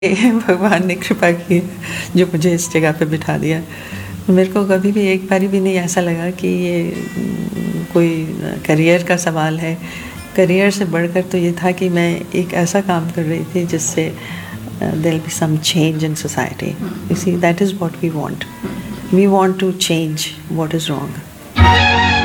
भगवान ने कृपा की है जो मुझे इस जगह पे बिठा दिया। मेरे को कभी भी एक बारी भी नहीं ऐसा लगा कि ये कोई करियर का सवाल है। करियर से बढ़कर तो ये था कि मैं एक ऐसा काम कर रही थी जिससे there will be some change in society. You see that is what we want. We want to change what is wrong.